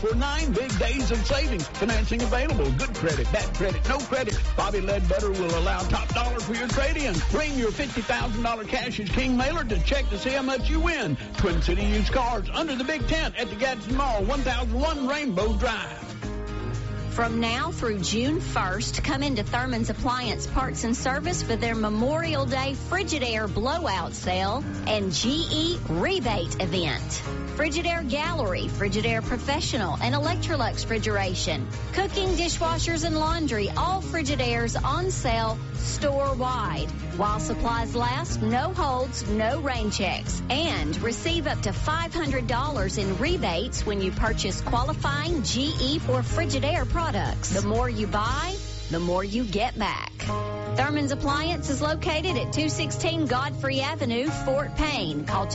for 9 big days of savings. Financing available. Good credit, bad credit, no credit. Bobby Ledbetter will allow top dollar for your trade-in. Bring your $50,000 Cash is King mailer to check to see how much you win. Twin City used cars under the big tent at the Gadsden Mall, 1001 Rainbow Drive. From now through June 1st, come into Thurman's Appliance Parts and Service for their Memorial Day Frigidaire Blowout Sale and GE Rebate Event. Frigidaire Gallery, Frigidaire Professional, and Electrolux Refrigeration. Cooking, dishwashers, and laundry, all Frigidaires on sale store-wide. While supplies last, no holds, no rain checks. And receive up to $500 in rebates when you purchase qualifying GE or Frigidaire products. The more you buy, the more you get back. Thurman's Appliance is located at 216 Godfrey Avenue, Fort Payne. Call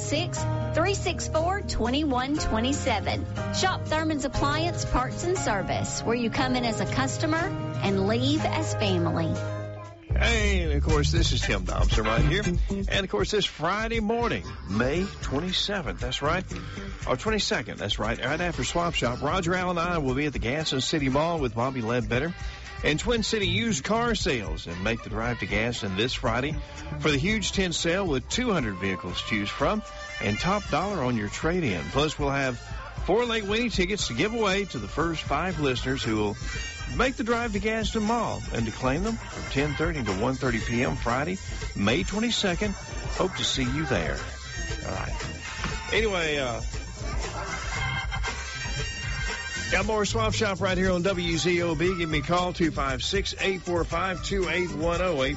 256-364-2127. Shop Thurman's Appliance Parts and Service, where you come in as a customer and leave as family. Hey, and of course, this is Tim Dobson right here. And of course, this Friday morning, May 27th, that's right. Or 22nd, that's right. Right after Swap Shop, Roger Allen and I will be at the Gaston City Mall with Bobby Ledbetter and Twin City used car sales, and make the drive to Gaston this Friday for the huge tent sale with 200 vehicles to choose from and top dollar on your trade-in. Plus, we'll have 4 late Winnie tickets to give away to the first 5 listeners who will make the drive to Gaston Mall, and to claim them from 10:30 to 1:30 p.m. Friday, May 22nd. Hope to see you there. All right. Anyway, got more Swap Shop right here on WZOB. Give me a call, 256-845-2810,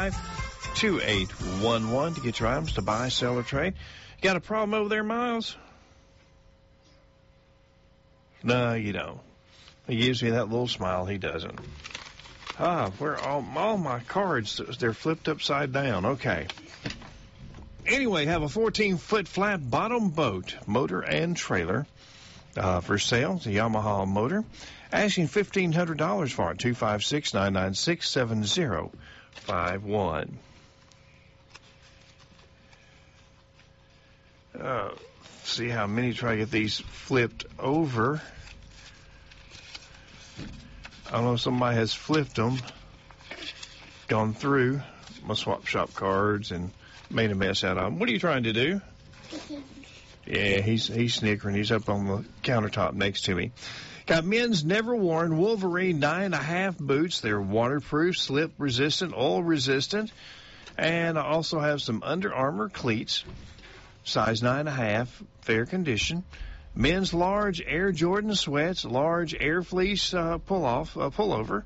845-2811 to get your items to buy, sell, or trade. Got a problem over there, Miles? No, you don't. He gives me that little smile. He doesn't. Where all my cards, they're flipped upside down. Okay. Anyway, have a 14-foot flat bottom boat, motor and trailer, for sale. It's a Yamaha motor. Asking $1,500 for it. 256-996-7051. See how many try to get these flipped over. I don't know if somebody has flipped them, gone through my Swap Shop cards and made a mess out of them. What are you trying to do? Yeah, he's snickering. He's up on the countertop next to me. Got men's never worn Wolverine 9.5 boots. They're waterproof, slip resistant, oil resistant. And I also have some Under Armour cleats, size 9.5, fair condition. Men's large Air Jordan sweats, large Air Fleece pullover,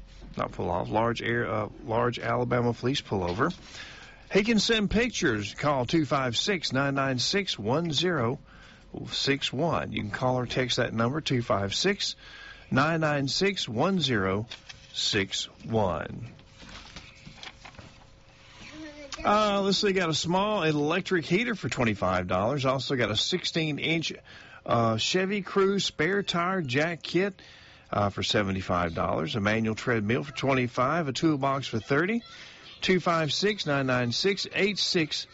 large Alabama Fleece pullover. He can send pictures. Call 256-996-1061. You can call or text that number, 256-996-1061. Let's see, got a small electric heater for $25. Also got a 16-inch Chevy Cruze spare tire jack kit for $75. A manual treadmill for $25. A toolbox for $30. 256-996-8461.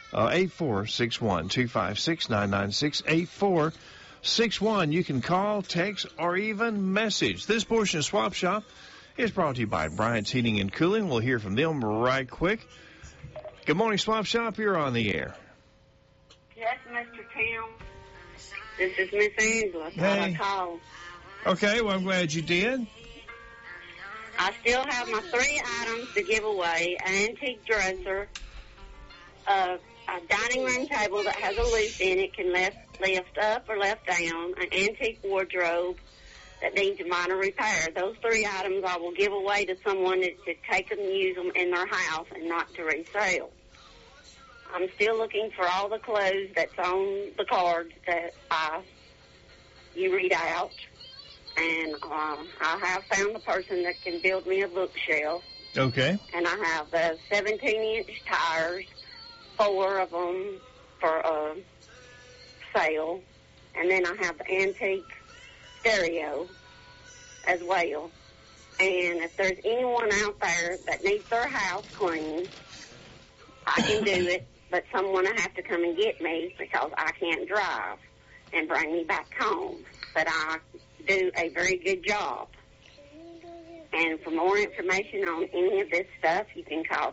256-996-8461. You can call, text, or even message. This portion of Swap Shop is brought to you by Bryant's Heating and Cooling. We'll hear from them right quick. Good morning, Swap Shop. You're on the air. Yes, Mr. Tim. This is Miss Angela. Thought I called. Okay, well, I'm glad you did. I still have my 3 items to give away: an antique dresser, a dining room table that has a loop in it, can lift up or lift down, an antique wardrobe that needs a minor repair. Those 3 items I will give away to someone that should take them and use them in their house and not to resale. I'm still looking for all the clothes that's on the cards that you read out. And I have found the person that can build me a bookshelf. Okay. And I have the 17-inch tires, 4 of them for sale. And then I have the antique stereo as well. And if there's anyone out there that needs their house cleaned, I can do it. But someone will have to come and get me because I can't drive and bring me back home. But I do a very good job. And for more information on any of this stuff, you can call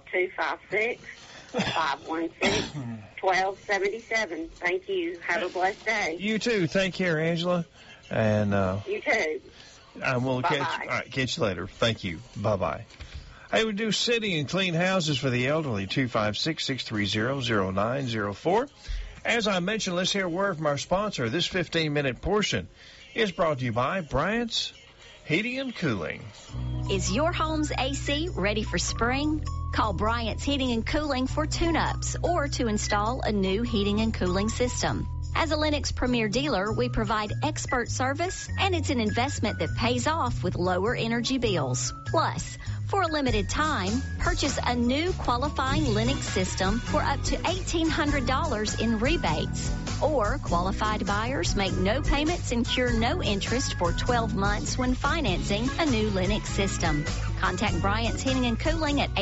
256-516-1277. Thank you. Have a blessed day. You too. Take care, Angela. And you too. I will catch you later. Thank you. Bye-bye. Hey, we do city and clean houses for the elderly, 256-630-0904. As I mentioned, let's hear a word from our sponsor. This 15-minute portion is brought to you by Bryant's Heating and Cooling. Is your home's AC ready for spring? Call Bryant's Heating and Cooling for tune-ups or to install a new heating and cooling system. As a Lennox Premier dealer, we provide expert service, and it's an investment that pays off with lower energy bills. Plus, for a limited time, purchase a new qualifying Lennox system for up to $1,800 in rebates. Or qualified buyers make no payments and cure no interest for 12 months when financing a new Lennox system. Contact Bryant's Heating and Cooling at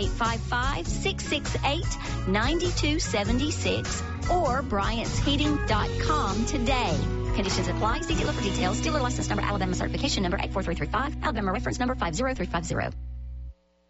855-668-9276 or Bryant'sHeating.com today. Conditions apply. See dealer for details. Dealer license number, Alabama certification number 84335, Alabama reference number 50350.